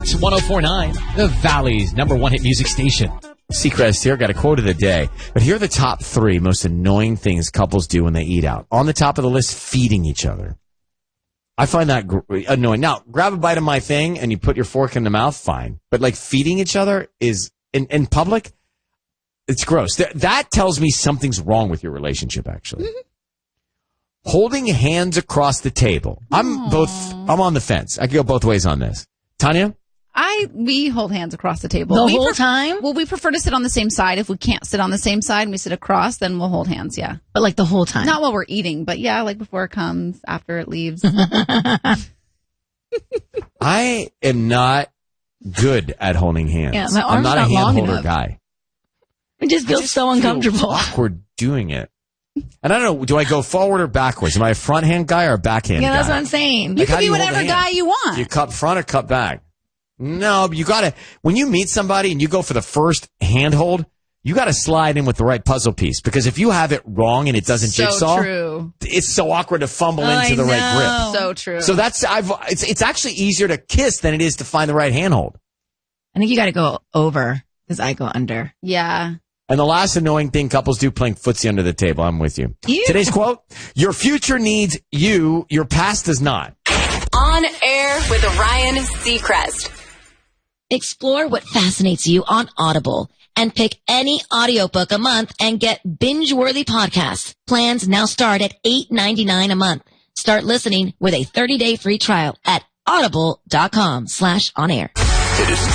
It's 104.9, the Valley's #1 hit music station. Seacrest here, got a quote of the day. But here are the top 3 most annoying things couples do when they eat out. On the top of the list, feeding each other. I find that annoying. Now, grab a bite of my thing and you put your fork in the mouth, fine. But like feeding each other is, in public, it's gross. That tells me something's wrong with your relationship, actually. Mm-hmm. Holding hands across the table. I'm on the fence. I could go both ways on this. Tanya? We hold hands across the table. The whole time? Well, we prefer to sit on the same side. If we can't sit on the same side and we sit across, then we'll hold hands, yeah. But like the whole time? Not while we're eating, but yeah, like before it comes, after it leaves. I am not good at holding hands. Yeah, my arm's I'm not a not long hand holder enough. guy. It just feels so uncomfortable. Feel awkward doing it. And I don't know, do I go forward or backwards? Am I a front hand guy or a backhand guy? Yeah, that's what I'm saying. You can be whatever guy you want. Do you cup front or cup back? No, but you gotta, when you meet somebody and you go for the first handhold, you gotta slide in with the right puzzle piece. Because if you have it wrong and it doesn't jigsaw, true. It's so awkward to fumble into the right grip. So true. So it's actually easier to kiss than it is to find the right handhold. I think you gotta go over, because I go under. Yeah. And the last annoying thing couples do, playing footsie under the table. I'm with you. Today's quote, your future needs you, your past does not. On Air with Ryan Seacrest. Explore what fascinates you on Audible and pick any audiobook a month and get binge-worthy podcasts. Plans now start at $8.99 a month. Start listening with a 30-day free trial at audible.com/onair.